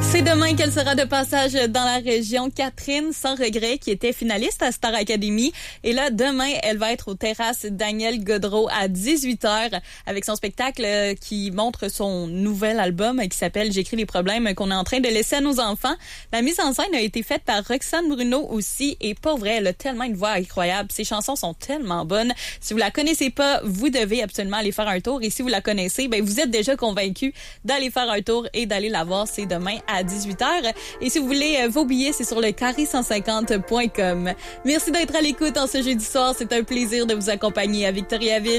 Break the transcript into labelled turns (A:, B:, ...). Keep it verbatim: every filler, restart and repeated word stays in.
A: C'est demain qu'elle sera de passage dans la région. Catherine Sans Regret, qui était finaliste à Star Academy. Et là, demain, elle va être aux terrasses Daniel Godreau à dix-huit heures avec son spectacle qui montre son nouvel album qui s'appelle « J'écris les problèmes qu'on est en train de laisser à nos enfants ». La mise en scène a été faite par Roxane Bruno aussi. Et pour vrai, elle a tellement une voix incroyable. Ses chansons sont tellement bonnes. Si vous la connaissez pas, vous devez absolument aller faire un tour. Et si vous la connaissez, ben vous êtes déjà convaincu d'aller faire un tour et d'aller la voir. C'est demain à dix-huit heures. Et si vous voulez euh, vos billets, c'est sur le carré cent cinquante point com. Merci d'être à l'écoute en ce jeudi soir. C'est un plaisir de vous accompagner à Victoriaville.